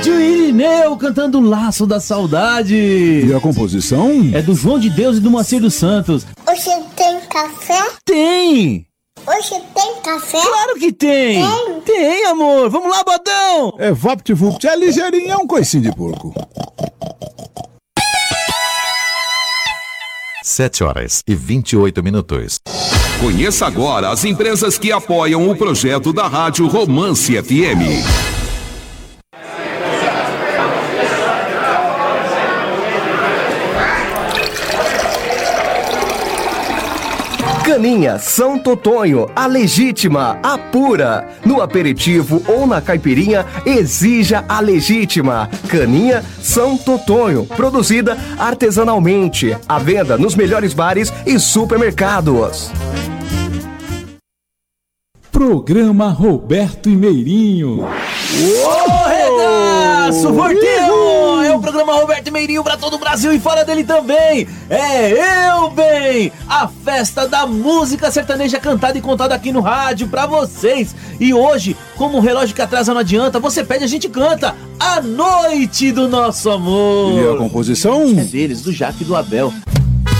Rádio Irineu cantando Laço da Saudade. E a composição? É do João de Deus e do Moacir dos Santos. Hoje tem café? Tem! Hoje tem café? Claro que tem! Tem, amor! Vamos lá, bodão! É VaptVupt, é ligeirinho, é um coicinho de porco. 7h28. Conheça agora as empresas que apoiam o projeto da Rádio Romance FM. Caninha São Totonho, a legítima, a pura. No aperitivo ou na caipirinha, exija a legítima. Caninha São Totonho, produzida artesanalmente. À venda nos melhores bares e supermercados. Programa Roberto e Meirinho. Ô, regaço, Forteu! É o programa Roberto e Meirinho pra todo o Brasil e fora dele também. É Eu Bem, a festa da música sertaneja cantada e contada aqui no rádio pra vocês. E hoje, como o relógio que atrasa não adianta, você pede, a gente canta A Noite do Nosso Amor. E a composição? É deles, do Jaque e do Abel.